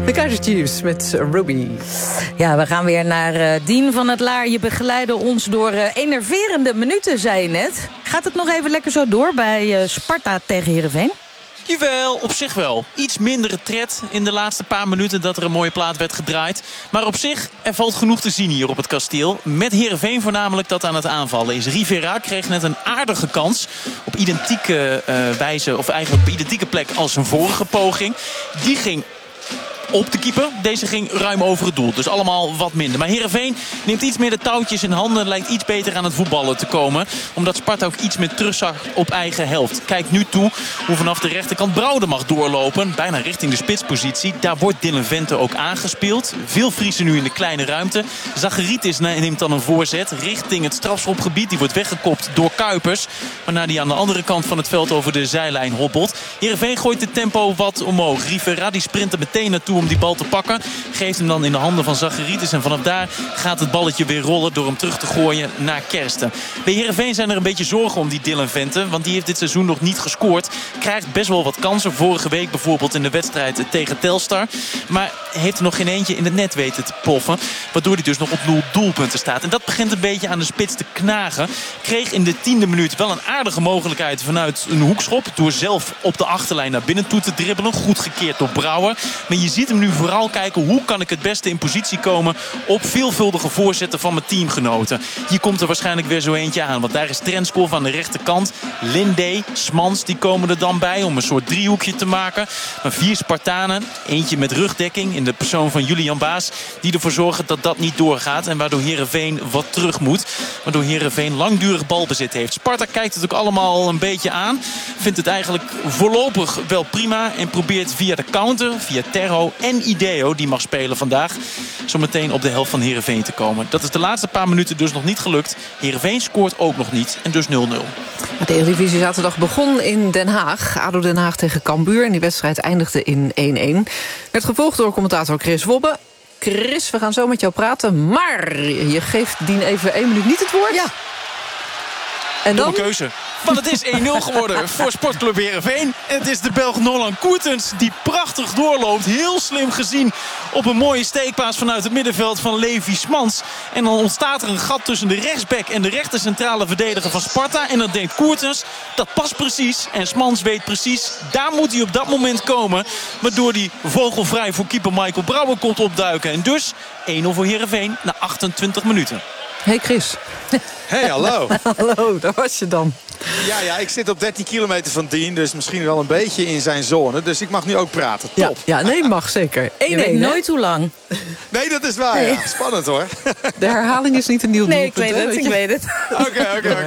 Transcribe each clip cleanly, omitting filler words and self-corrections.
De Kaizer Chiefs met Ruby. Ja, we gaan weer naar Dien van het Laar. Je begeleidde ons door enerverende minuten, zei je net. Gaat het nog even lekker zo door bij Sparta tegen Heerenveen? Jawel, op zich wel. Iets mindere tred in de laatste paar minuten dat er een mooie plaat werd gedraaid. Maar op zich, er valt genoeg te zien hier op het kasteel. Met Heerenveen voornamelijk dat aan het aanvallen is. Rivera kreeg net een aardige kans op identieke wijze, of eigenlijk op identieke plek als zijn vorige poging. Die ging op de keeper. Deze ging ruim over het doel. Dus allemaal wat minder. Maar Heerenveen neemt iets meer de touwtjes in handen. Lijkt iets beter aan het voetballen te komen. Omdat Sparta ook iets meer terugzag op eigen helft. Kijkt nu toe hoe vanaf de rechterkant Brouwer mag doorlopen. Bijna richting de spitspositie. Daar wordt Dylan Vente ook aangespeeld. Veel Friesen nu in de kleine ruimte. Zacharitis neemt dan een voorzet richting het strafschopgebied. Die wordt weggekopt door Kuipers. Waarna die aan de andere kant van het veld over de zijlijn hobbelt. Heerenveen gooit het tempo wat omhoog. Rivera die sprint er meteen naartoe om die bal te pakken. Geeft hem dan in de handen van Zacharitis. En vanaf daar gaat het balletje weer rollen door hem terug te gooien naar Kersten. Bij Heerenveen zijn er een beetje zorgen om die Dylan Vente. Want die heeft dit seizoen nog niet gescoord. Krijgt best wel wat kansen. Vorige week bijvoorbeeld in de wedstrijd tegen Telstar. Maar heeft er nog geen eentje in het net weten te poffen. Waardoor hij dus nog op 0 doelpunten staat. En dat begint een beetje aan de spits te knagen. Kreeg in de 10e minuut wel een aardige mogelijkheid vanuit een hoekschop. Door zelf op de achterlijn naar binnen toe te dribbelen. Goed gekeerd door Brouwer. Maar je ziet hem nu vooral kijken hoe kan ik het beste in positie komen op veelvuldige voorzetten van mijn teamgenoten. Hier komt er waarschijnlijk weer zo eentje aan. Want daar is Trenskov aan de rechterkant. Lindé, Smans, die komen er dan bij om een soort driehoekje te maken. Maar 4 Spartanen, eentje met rugdekking in de persoon van Julian Baas, die ervoor zorgen dat dat niet doorgaat. En waardoor Heerenveen wat terug moet. Waardoor Heerenveen langdurig balbezit heeft. Sparta kijkt het ook allemaal een beetje aan. Vindt het eigenlijk voorlopig wel prima. En probeert via de counter, via Terho en Ideo, die mag spelen vandaag, zometeen op de helft van Heerenveen te komen. Dat is de laatste paar minuten dus nog niet gelukt. Heerenveen scoort ook nog niet en dus 0-0. De Eredivisie zaterdag begon in Den Haag. ADO Den Haag tegen Cambuur. En die wedstrijd eindigde in 1-1. Werd gevolgd door commentator Chris Wobbe. Chris, we gaan zo met jou praten. Maar je geeft Dien even 1 minuut niet het woord. Ja. En dan? Domme keuze. Want het is 1-0 geworden voor Sportclub Heerenveen. En het is de Belg Nolan Koertens die prachtig doorloopt. Heel slim gezien op een mooie steekpaas vanuit het middenveld van Levi Smans. En dan ontstaat er een gat tussen de rechtsback en de rechter centrale verdediger van Sparta. En dan denkt Koertens, dat past precies. En Smans weet precies, daar moet hij op dat moment komen. Waardoor hij vogelvrij voor keeper Michael Brouwer komt opduiken. En dus 1-0 voor Heerenveen na 28 minuten. Hey Chris. Hey, hallo. Hallo, daar was je dan. Ja, ik zit op 13 kilometer van Dien, dus misschien wel een beetje in zijn zone. Dus ik mag nu ook praten. Top. Ja, nee, mag zeker. 1-1, Je weet nooit hoe lang. Nee, dat is waar. Nee. Ja. Spannend hoor. De herhaling is niet een nieuw Nee, doelpunt. ik weet het. Oké.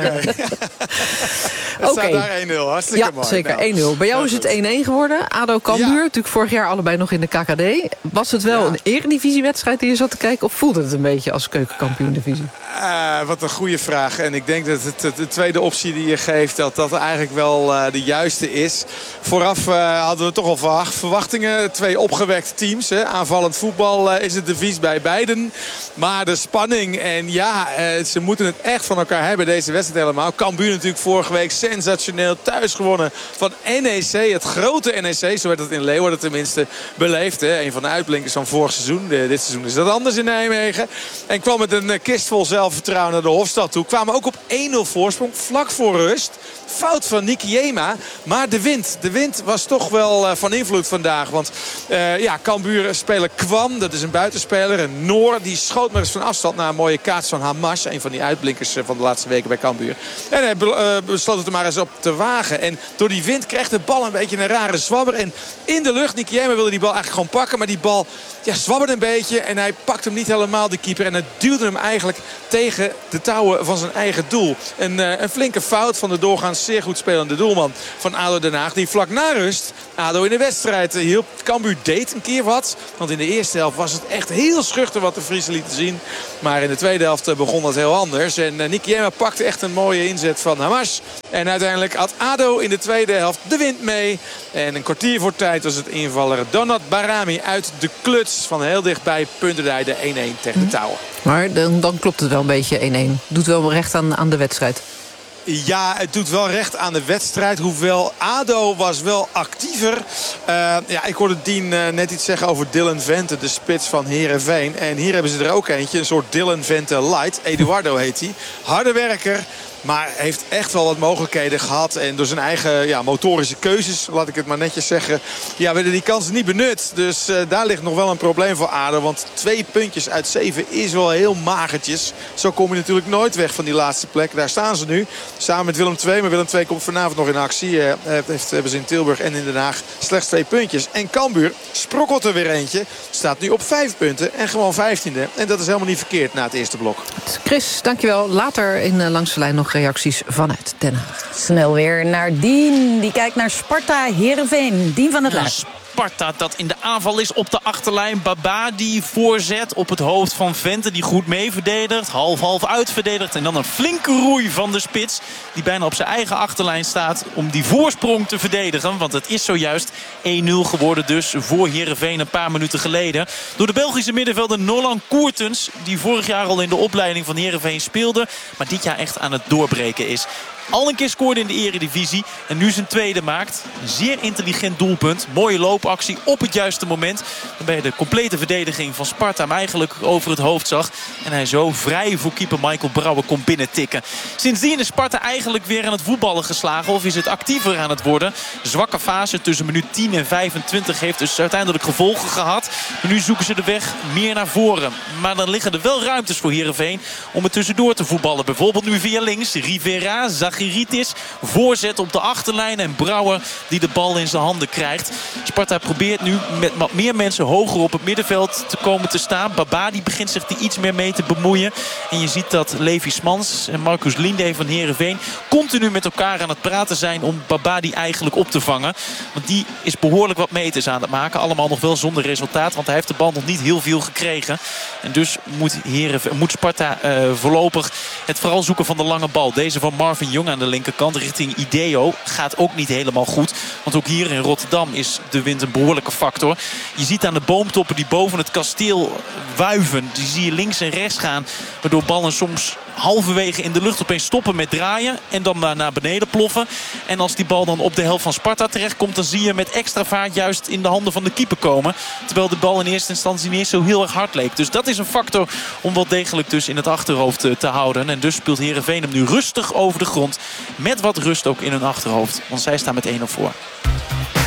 Het staat daar 1-0. Hartstikke mooi. Zeker, Nou, 1-0. Bij jou is het 1-1 geworden. ADO Cambuur, Ja. natuurlijk vorig jaar allebei nog in de KKD. Was het wel een eredivisiewedstrijd die je zat te kijken? Of voelde het een beetje als keukenkampioen-divisie? Wat een goede vraag. En ik denk dat de tweede optie die je geeft, dat eigenlijk wel de juiste is. Vooraf hadden we toch al verwachtingen. 2 opgewekte teams. Hè. Aanvallend voetbal is het devies bij beiden. Maar de spanning en ze moeten het echt van elkaar hebben, deze wedstrijd helemaal. Cambuur natuurlijk vorige week sensationeel thuis gewonnen van NEC. Het grote NEC, zo werd het in Leeuwarden tenminste beleefd. Hè. Een van de uitblinkers van vorig seizoen. Dit seizoen is dat anders in Nijmegen. En kwam met een kist vol zelfvertrouwen naar de Hofstad toe. Kwamen ook op 1-0 voorsprong, vlak voor rust. Fout van Nikiema. Maar de wind was toch wel van invloed vandaag. Want Cambuur speler Kwam, dat is een buitenspeler. En Noor, die schoot maar eens van afstand naar een mooie kaats van Hamas. Een van die uitblinkers van de laatste weken bij Cambuur. En hij besloot het er maar eens op te wagen. En door die wind kreeg de bal een beetje een rare zwabber. En in de lucht, Nikiema wilde die bal eigenlijk gewoon pakken. Maar die bal zwabberde een beetje. En hij pakte hem niet helemaal, de keeper. En het duwde hem eigenlijk tegen de touwen van zijn eigen doel. Een flinke fout van de doorgaans zeer goed spelende doelman van ADO Den Haag. Die vlak na rust ADO in de wedstrijd hielp. Cambuur deed een keer wat. Want in de eerste helft was het echt heel schuchter wat de Friesen lieten zien. Maar in de tweede helft begon dat heel anders. En Nikiema pakte echt een mooie inzet van Hamas. En uiteindelijk had ADO in de tweede helft de wind mee. En een kwartier voor tijd was het invaller Donat Barami uit de kluts van heel dichtbij Puntendij de 1-1 tegen de touwen. Maar dan klopt het wel een beetje 1-1. Doet wel recht aan de wedstrijd. Ja, het doet wel recht aan de wedstrijd. Hoewel ADO was wel actiever. Ik hoorde Dien net iets zeggen over Dylan Vente, de spits van Heerenveen. En hier hebben ze er ook eentje. Een soort Dylan Vente light. Eduardo heet hij. Harde werker. Maar heeft echt wel wat mogelijkheden gehad. En door zijn eigen motorische keuzes, laat ik het maar netjes zeggen, werden die kansen niet benut. Dus daar ligt nog wel een probleem voor ADO. Want 2 puntjes uit 7 is wel heel magertjes. Zo kom je natuurlijk nooit weg van die laatste plek. Daar staan ze nu. Samen met Willem II. Maar Willem II komt vanavond nog in actie. Hebben ze in Tilburg en in Den Haag slechts 2 puntjes. En Cambuur sprokkelt er weer eentje. Staat nu op 5 punten. En gewoon 15e. En dat is helemaal niet verkeerd na het eerste blok. Chris, dankjewel. Later in Langs de Lijn nog reacties vanuit Den Haag. Snel weer naar Dien. Die kijkt naar Sparta Heerenveen. Dien van het Laar. Sparta dat in de aanval is op de achterlijn. Baba die voorzet op het hoofd van Vente. Die goed mee verdedigt. Half uitverdedigt. En dan een flinke roei van de spits. Die bijna op zijn eigen achterlijn staat om die voorsprong te verdedigen. Want het is zojuist 1-0 geworden dus voor Heerenveen een paar minuten geleden. Door de Belgische middenvelder Nolan Koertens. Die vorig jaar al in de opleiding van Heerenveen speelde. Maar dit jaar echt aan het doorbreken is. Al een keer scoorde in de eredivisie. En nu zijn tweede maakt. Een zeer intelligent doelpunt. Mooie loopactie op het juiste moment. Waarbij de complete verdediging van Sparta hem eigenlijk over het hoofd zag. En hij zo vrij voor keeper Michael Brouwer kon binnentikken. Sindsdien is Sparta eigenlijk weer aan het voetballen geslagen. Of is het actiever aan het worden. Zwakke fase tussen minuut 10 en 25 heeft dus uiteindelijk gevolgen gehad. En nu zoeken ze de weg meer naar voren. Maar dan liggen er wel ruimtes voor Heerenveen om het tussendoor te voetballen. Bijvoorbeeld nu via links. Rivera, Zachiritis, voorzet op de achterlijn en Brouwer die de bal in zijn handen krijgt. Sparta probeert nu met wat meer mensen hoger op het middenveld te komen te staan. Baba die begint zich er iets meer mee te bemoeien. En je ziet dat Levi Smans en Marcus Linde van Heerenveen continu met elkaar aan het praten zijn om Baba die eigenlijk op te vangen. Want die is behoorlijk wat meters aan het maken. Allemaal nog wel zonder resultaat, want hij heeft de bal nog niet heel veel gekregen. En dus moet Sparta voorlopig het vooral zoeken van de lange bal. Deze van Marvin Jong aan de linkerkant richting Ideo gaat ook niet helemaal goed. Want ook hier in Rotterdam is de wind een behoorlijke factor. Je ziet aan de boomtoppen die boven het kasteel wuiven. Die zie je links en rechts gaan. Waardoor ballen soms halverwege in de lucht opeens stoppen met draaien. En dan naar beneden ploffen. En als die bal dan op de helft van Sparta terechtkomt, dan zie je met extra vaart juist in de handen van de keeper komen. Terwijl de bal in eerste instantie niet eens zo heel erg hard leek. Dus dat is een factor om wel degelijk dus in het achterhoofd te houden. En dus speelt Heerenveen hem nu rustig over de grond. Met wat rust ook in hun achterhoofd. Want zij staan met 1-0 voor.